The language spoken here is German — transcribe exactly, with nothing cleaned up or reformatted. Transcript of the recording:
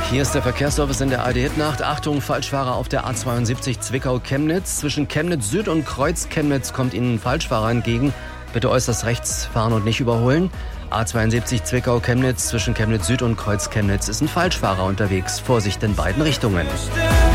Hier ist der Verkehrsservice in der A R D-Hit-Nacht. Achtung, Falschfahrer auf der A zweiundsiebzig Zwickau-Chemnitz. Zwischen Chemnitz Süd und Kreuz Chemnitz kommt Ihnen ein Falschfahrer entgegen. Bitte äußerst rechts fahren und nicht überholen. A zweiundsiebzig Zwickau-Chemnitz, zwischen Chemnitz Süd und Kreuz Chemnitz ist ein Falschfahrer unterwegs. Vorsicht in beiden Richtungen.